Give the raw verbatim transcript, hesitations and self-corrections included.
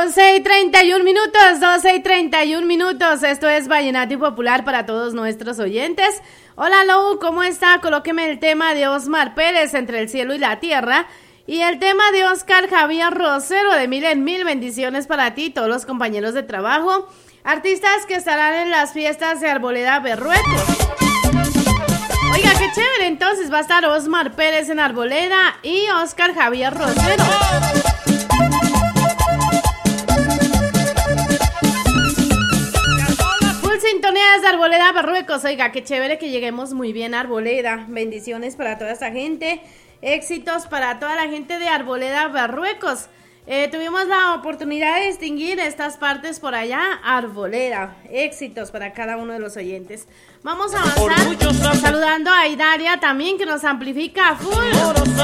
doce y treinta y un minutos, doce y treinta y un minutos. Esto es Vallenato y Popular para todos nuestros oyentes. Hola Lou, ¿cómo está? Colóqueme el tema de Osmar Pérez, Entre el cielo y la tierra. Y el tema de Oscar Javier Rosero, de Mil en Mil. Bendiciones para ti, todos los compañeros de trabajo, artistas que estarán en las fiestas de Arboleda Berruecos. Oiga, qué chévere, entonces va a estar Osmar Pérez en Arboleda y Oscar Javier Rosero. Full sintonía desde Arboleda Berruecos. Oiga, qué chévere que lleguemos muy bien a Arboleda. Bendiciones para toda esta gente. Éxitos para toda la gente de Arboleda Berruecos. Eh, tuvimos la oportunidad de distinguir estas partes por allá, Arboleda. Éxitos para cada uno de los oyentes. Vamos a avanzar saludando a Idaria también, que nos amplifica full.